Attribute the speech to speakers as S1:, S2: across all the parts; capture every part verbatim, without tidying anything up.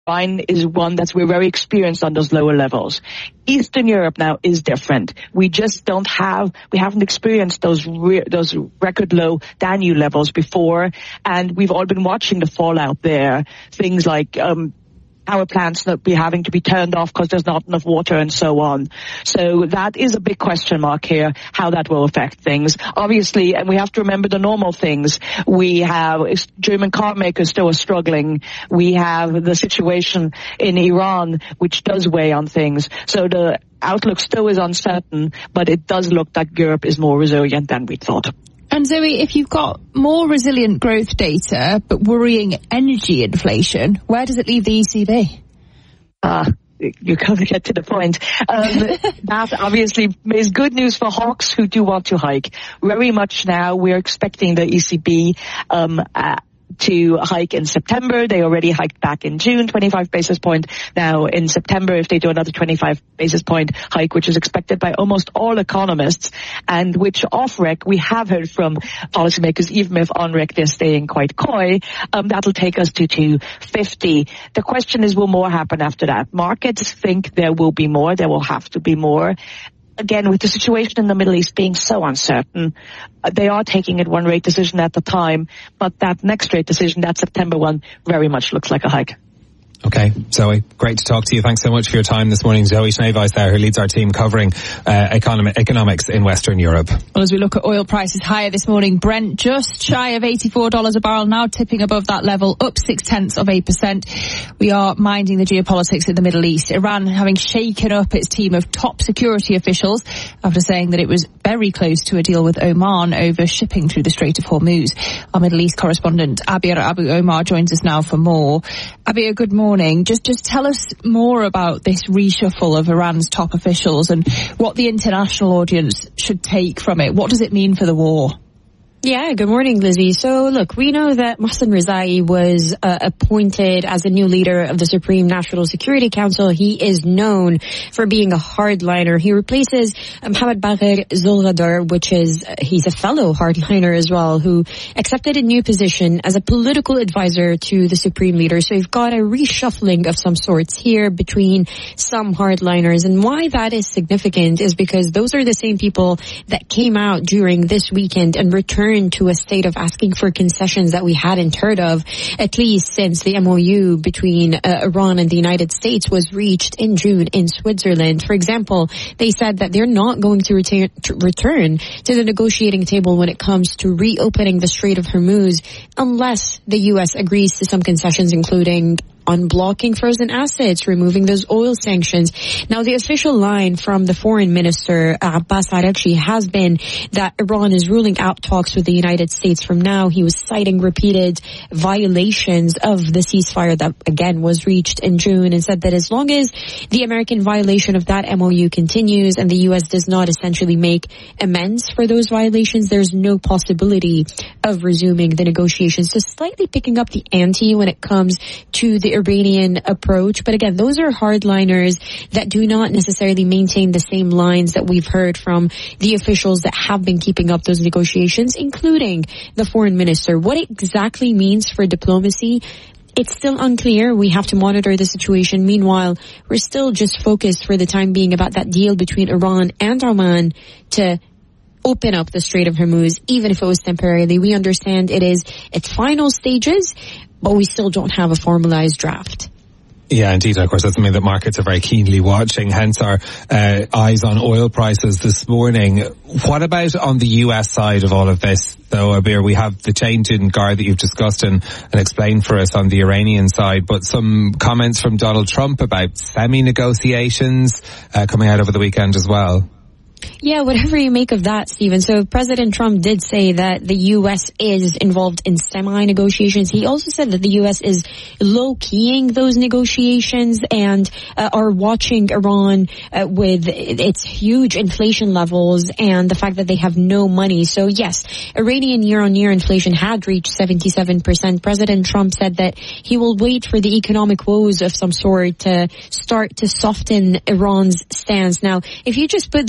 S1: Wine is one that we're very experienced on those lower levels. Eastern Europe now is different. We just don't have, we haven't experienced those re- those record low Danube levels before, and we've all been watching the fallout there. Things like um power plants not be having to be turned off because there's not enough water and so on. So that is a big question mark here, how that will affect things. Obviously, and we have to remember the normal things. We have German car makers still are struggling. We have the situation in Iran, which does weigh on things. So the outlook still is uncertain, but it does look like Europe is more resilient than we thought.
S2: And Zoe, if you've got more resilient growth data, but worrying energy inflation, where does it leave the E C B?
S1: Ah, uh, you can't get to the point. Um, that obviously is good news for hawks who do want to hike. Very much now we're expecting the E C B um, uh, to hike in September. They already hiked back in June, twenty-five basis point. Now in September, if they do another twenty-five basis point hike, which is expected by almost all economists, and which off-rec we have heard from policymakers, even if on-rec they're staying quite coy, um, that'll take us to two fifty. The question is, will more happen after that? Markets think there will be more. There will have to be more. Again, with the situation in the Middle East being so uncertain, uh, they are taking it one rate decision at a time, but that next rate decision, that September one, very much looks like a hike.
S3: Okay, Zoe, great to talk to you. Thanks so much for your time this morning. Zoe Schneeweiss there, who leads our team covering uh, economy, economics in Western Europe.
S2: Well, as we look at oil prices higher this morning, Brent just shy of eighty-four dollars a barrel, now tipping above that level, up six tenths of eight percent. We are minding the geopolitics in the Middle East. Iran having shaken up its team of top security officials after saying that it was very close to a deal with Oman over shipping through the Strait of Hormuz. Our Middle East correspondent, Abir Abu Omar, joins us now for more. Abir, good morning. Just, just tell us more about this reshuffle of Iran's top officials and what the international audience should take from it. What does it mean for the war?
S4: Yeah, good morning, Lizzie. So, look, we know that Mohsen Rezai was uh, appointed as the new leader of the Supreme National Security Council. He is known for being a hardliner. He replaces Mohammad Bagher Zolghadar, which is, uh, he's a fellow hardliner as well, who accepted a new position as a political advisor to the Supreme Leader. So you've got a reshuffling of some sorts here between some hardliners. And why that is significant is because those are the same people that came out during this weekend and returned to a state of asking for concessions that we hadn't heard of, at least since the M O U between uh, Iran and the United States was reached in June in Switzerland. For example, they said that they're not going to return to, return to the negotiating table when it comes to reopening the Strait of Hormuz unless the U S agrees to some concessions, including unblocking frozen assets, removing those oil sanctions. Now, the official line from the foreign minister, Abbas Araghchi, has been that Iran is ruling out talks with the United States from now. He was citing repeated violations of the ceasefire that, again, was reached in June, and said that as long as the American violation of that M O U continues and the U S does not essentially make amends for those violations, there's no possibility of resuming the negotiations. So slightly picking up the ante when it comes to the Iranian approach. But again, those are hardliners that do not necessarily maintain the same lines that we've heard from the officials that have been keeping up those negotiations, including the foreign minister. What it exactly means for diplomacy, it's still unclear. We have to monitor the situation. Meanwhile, we're still just focused for the time being about that deal between Iran and Oman to open up the Strait of Hormuz, even if it was temporarily. We understand it is its final stages, but we still don't have a formalized draft.
S3: Yeah, indeed. Of course, that's something that markets are very keenly watching, hence our uh, eyes on oil prices this morning. What about on the U S side of all of this, though, Abir? We have the change in guard that you've discussed and, and explained for us on the Iranian side, but some comments from Donald Trump about semi-negotiations uh, coming out over the weekend as well.
S4: Yeah, whatever you make of that, Stephen. So President Trump did say that the U S is involved in semi-negotiations. He also said that the U S is low-keying those negotiations and uh, are watching Iran uh, with its huge inflation levels and the fact that they have no money. So yes, Iranian year-on-year inflation had reached seventy-seven percent. President Trump said that he will wait for the economic woes of some sort to start to soften Iran's stance. Now, if you just put the puzzle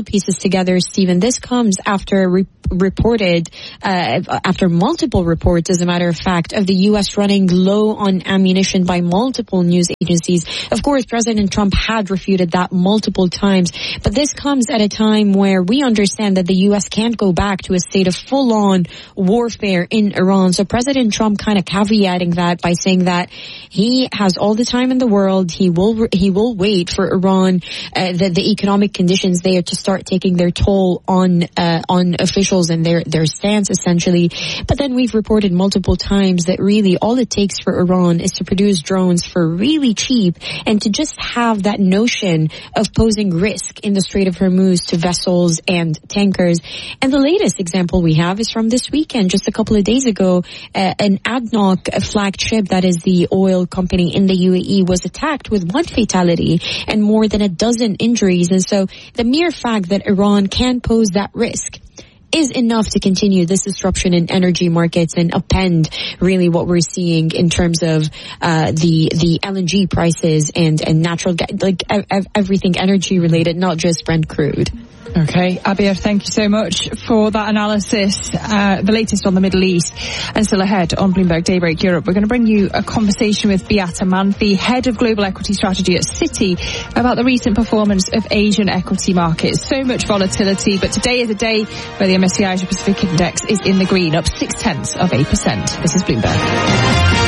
S4: pieces together, Stephen, this comes after re- reported, uh, after multiple reports, as a matter of fact, of the U S running low on ammunition by multiple news agencies. Of course, President Trump had refuted that multiple times, but this comes at a time where we understand that the U S can't go back to a state of full-on warfare in Iran. So President Trump kind of caveating that by saying that he has all the time in the world. He will he will wait for Iran, uh, the, the economic conditions there to start taking their toll on uh, on officials and their their stance, essentially. But then we've reported multiple times that really all it takes for Iran is to produce drones for really cheap and to just have that notion of posing risk in the Strait of Hormuz to vessels and tankers. And the latest example we have is from this weekend. Just a couple of days ago, uh, an ADNOC flagged ship, that is the oil company in the U A E, was attacked with one fatality and more than a dozen injuries. And so the mere fact that Iran can pose that risk is enough to continue this disruption in energy markets and upend really what we're seeing in terms of uh the the L N G prices and and natural gas, like ev- everything energy related, not just Brent crude.
S2: Okay, Abir, thank you so much for that analysis. Uh, the latest on the Middle East. And still ahead on Bloomberg Daybreak Europe, we're going to bring you a conversation with Beata Manfi, Head of Global Equity Strategy at Citi, about the recent performance of Asian equity markets. So much volatility, but today is a day where the M S C I Asia Pacific Index is in the green, up six tenths of eight percent. This is Bloomberg.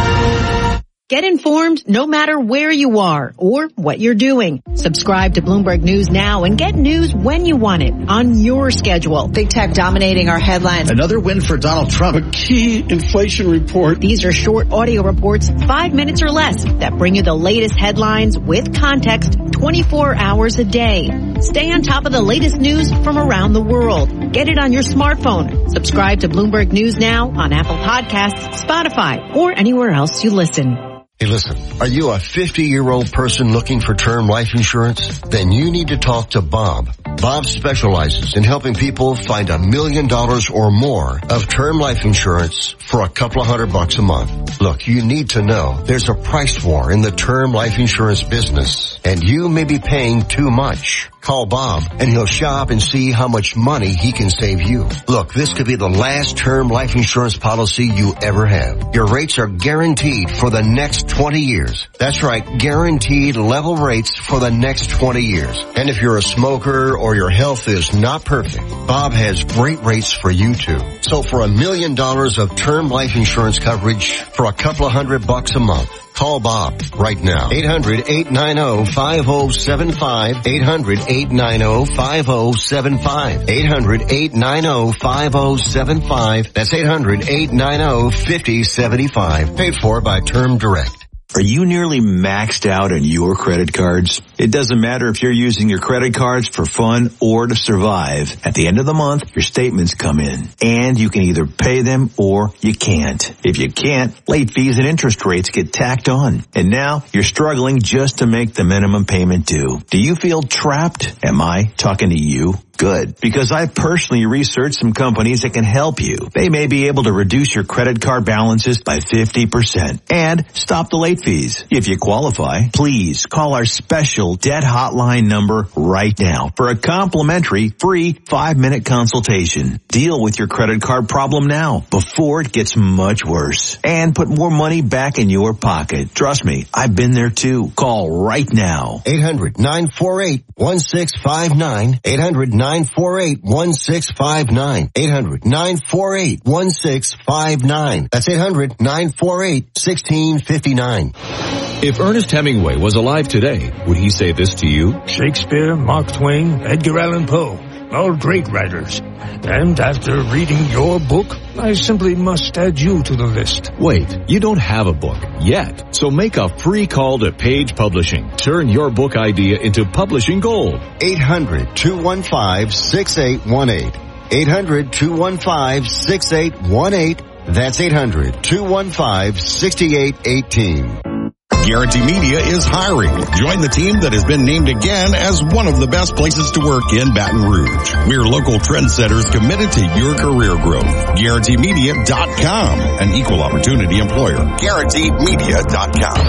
S5: Get informed no matter where you are or what you're doing. Subscribe to Bloomberg News now and get news when you want it on your schedule. Big tech dominating our headlines.
S6: Another win for Donald Trump. A key inflation report.
S5: These are short audio reports, five minutes or less, that bring you the latest headlines with context twenty-four hours a day. Stay on top of the latest news from around the world. Get it on your smartphone. Subscribe to Bloomberg News now on Apple Podcasts, Spotify, or anywhere else you listen.
S7: Hey, listen, are you a fifty-year-old person looking for term life insurance? Then you need to talk to Bob. Bob specializes in helping people find a million dollars or more of term life insurance for a couple of hundred bucks a month. Look, you need to know there's a price war in the term life insurance business, and you may be paying too much. Call Bob, and he'll shop and see how much money he can save you. Look, this could be the last term life insurance policy you ever have. Your rates are guaranteed for the next twenty years. That's right, guaranteed level rates for the next twenty years. And if you're a smoker or your health is not perfect, Bob has great rates for you too. So for a million dollars of term life insurance coverage for a couple of hundred bucks a month, call Bob right now. eight hundred, eight nine zero, five zero seven five. eight hundred, eight nine zero, five zero seven five. eight hundred, eight nine zero, five zero seven five. That's eight hundred, eight nine zero, five zero seven five. Paid for by Term Direct.
S8: Are you nearly maxed out on your credit cards? It doesn't matter if you're using your credit cards for fun or to survive. At the end of the month, your statements come in, and you can either pay them or you can't. If you can't, late fees and interest rates get tacked on. And now you're struggling just to make the minimum payment due. Do you feel trapped? Am I talking to you? Good, because I personally researched some companies that can help you. They may be able to reduce your credit card balances by fifty percent and stop the late fees. If you qualify, please call our special debt hotline number right now for a complimentary free five-minute consultation. Deal with your credit card problem now before it gets much worse and put more money back in your pocket. Trust me, I've been there too. Call right now.
S7: eight hundred, nine four eight, one six five nine. eight hundred, nine four eight, one six five nine. eight hundred, nine four eight, one six five nine. That's eight hundred, nine four eight, one six five nine.
S9: If Ernest Hemingway was alive today, would he say this to you?
S10: Shakespeare, Mark Twain, Edgar Allan Poe, all great writers. And after reading your book, I simply must add you to the list.
S9: Wait, you don't have a book yet. So make a free call to Page Publishing. Turn your book idea into publishing gold.
S7: eight hundred, two one five, six eight one eight. eight hundred, two one five, six eight one eight. That's eight hundred, two one five, six eight one eight.
S11: Guarantee Media is hiring. Join the team that has been named again as one of the best places to work in Baton Rouge. We're local trendsetters committed to your career growth. Guarantee Media dot com, an equal opportunity employer. Guarantee Media dot com.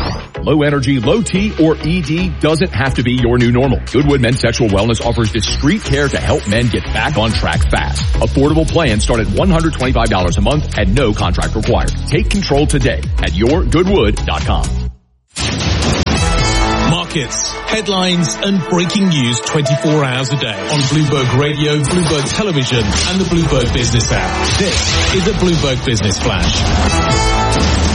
S12: low energy, low T, or E D doesn't have to be your new normal. Goodwood Men's Sexual Wellness offers discreet care to help men get back on track fast. Affordable plans start at one hundred twenty-five dollars a month and no contract required. Take control today at your goodwood dot com.
S13: Markets, headlines and breaking news twenty-four hours a day on Bloomberg Radio, Bloomberg Television and the Bloomberg Business app. This is a Bloomberg Business Flash.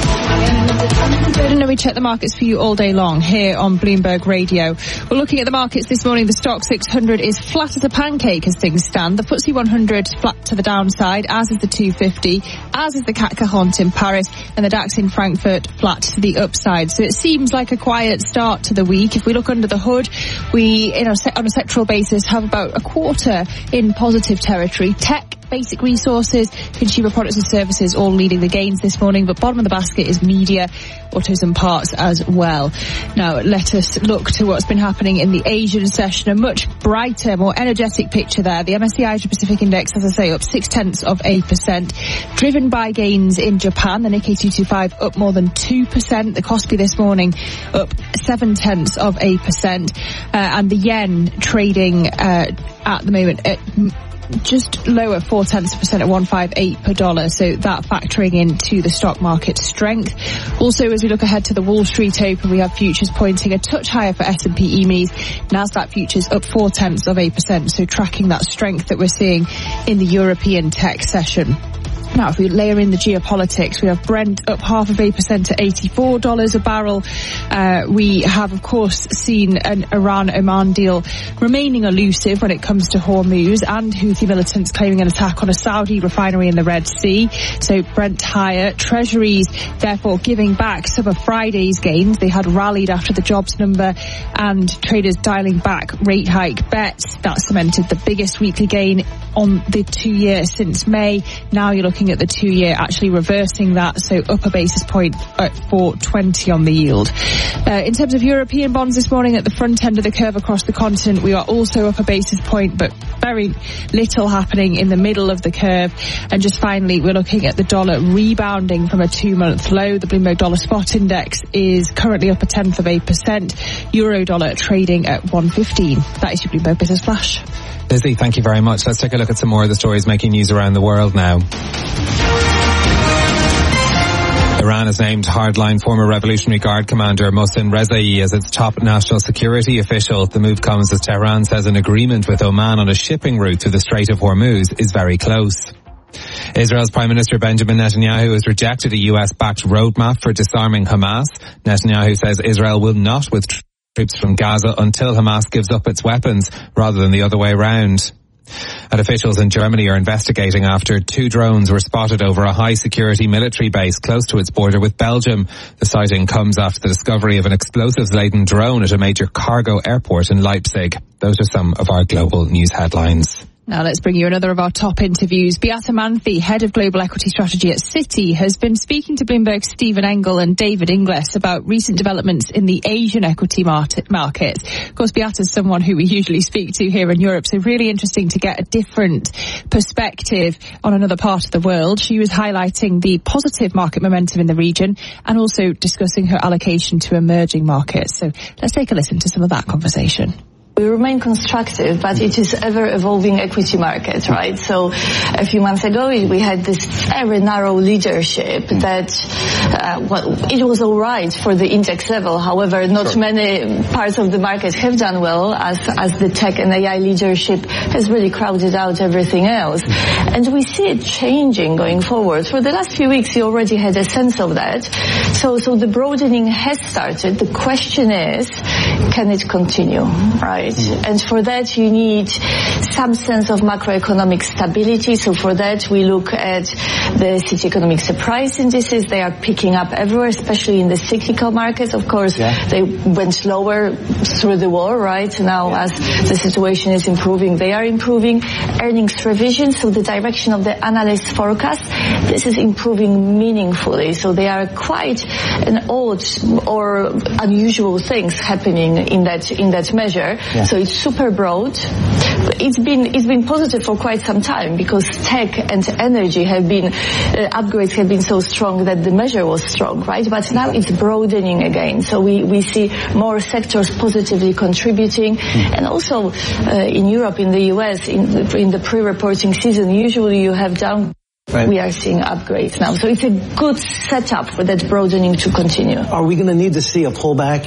S2: Good, and we check the markets for you all day long here on Bloomberg Radio. We're looking at the markets this morning. The Stoxx six hundred is flat as a pancake as things stand. The F T S E one hundred flat to the downside, as is the two fifty, as is the C A C quarante in Paris, and the DAX in Frankfurt flat to the upside. So it seems like a quiet start to the week. If we look under the hood, we, in a, on a sectoral basis, have about a quarter in positive territory. Tech, basic resources, consumer products and services all leading the gains this morning, but bottom of the basket is media, autos and parts as well. Now let us look to what's been happening in the Asian session. A much brighter, more energetic picture there. The M S C I Asia Pacific Index, as I say, up six tenths of a percent, driven by gains in Japan. The Nikkei two twenty-five up more than two percent. The Kospi this morning up seven tenths of a percent, uh, and the yen trading uh, at the moment at just lower, four tenths of a percent at one fifty-eight per dollar. So that factoring into the stock market strength. Also, as we look ahead to the Wall Street Open, we have futures pointing a touch higher for S and P E M Is. Nasdaq futures up four tenths of a percent. So tracking that strength that we're seeing in the European tech session. Now, if we layer in the geopolitics, we have Brent up half of a percent at eighty-four dollars a barrel. Uh, we have, of course, seen an Iran-Oman deal remaining elusive when it comes to Hormuz, and Houthi militants claiming an attack on a Saudi refinery in the Red Sea. So Brent higher. Treasuries, therefore, giving back some of Friday's gains. They had rallied after the jobs number, and traders dialing back rate hike bets. That cemented the biggest weekly gain on the two-year since May. Now you're looking at the two-year actually reversing that, so up a basis point at four twenty on the yield. Uh, in terms of European bonds this morning, at the front end of the curve across the continent, we are also up a basis point, but very little happening in the middle of the curve. And just finally, we're looking at the dollar rebounding from a two-month low. The Bloomberg Dollar Spot Index is currently up a tenth of a percent. Euro dollar trading at one fifteen. That is your Bloomberg Business Flash.
S3: Lizzie, thank you very much. Let's take a look at some more of the stories making news around the world now. Iran has named hardline former Revolutionary Guard commander Mohsen Rezaei as its top national security official. The move comes as Tehran says an agreement with Oman on a shipping route through the Strait of Hormuz is very close. Israel's Prime Minister Benjamin Netanyahu has rejected a U S-backed roadmap for disarming Hamas. Netanyahu says Israel will not withdraw troops from Gaza until Hamas gives up its weapons, rather than the other way round. And officials in Germany are investigating after two drones were spotted over a high-security military base close to its border with Belgium. The sighting comes after the discovery of an explosives-laden drone at a major cargo airport in Leipzig. Those are some of our global news headlines.
S2: Now let's bring you another of our top interviews. Beata Manthe, head of global equity strategy at Citi, has been speaking to Bloomberg's Stephen Engel and David Inglis about recent developments in the Asian equity market. Of course, Beata's someone who we usually speak to here in Europe, so really interesting to get a different perspective on another part of the world. She was highlighting the positive market momentum in the region and also discussing her allocation to emerging markets. So let's take a listen to some of that conversation.
S14: We remain constructive, but it is ever-evolving equity market, right? So a few months ago, we had this very narrow leadership that, uh, well, it was all right for the index level. However, not sure. many parts of the market have done well as, as the tech and A I leadership has really crowded out everything else. And we see it changing going forward. For the last few weeks, you already had a sense of that. So, so the broadening has started. The question is, can it continue, right? And for that, you need some sense of macroeconomic stability. So for that, we look at the Citi Economic Surprise indices. They are picking up everywhere, especially in the cyclical markets. Of course, yeah. they went lower through the war, right? Now, yeah. as the situation is improving, they are improving. Earnings revision, so the direction of the analyst forecast, this is improving meaningfully. So they are quite an odd or unusual things happening in that in that measure. Yeah. So it's super broad. It's been it's been positive for quite some time because tech and energy have been uh, upgrades have been so strong that the measure was strong, right? But now it's broadening again. So we we see more sectors positively contributing, mm. and also uh, in Europe, in the U S, in the, in the pre-reporting season, usually you have down. Right. We are seeing upgrades now. So it's a good setup for that broadening to continue.
S15: Are we going to need to see a pullback